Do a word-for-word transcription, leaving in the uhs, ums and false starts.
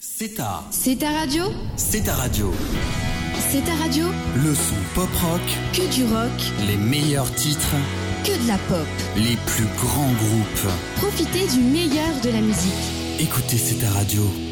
C'est ta... C'est ta radio. C'est ta radio. C'est ta radio. Le son pop-rock. Que du rock. Les meilleurs titres. Que de la pop. Les plus grands groupes. Profitez du meilleur de la musique. Écoutez C'est ta radio.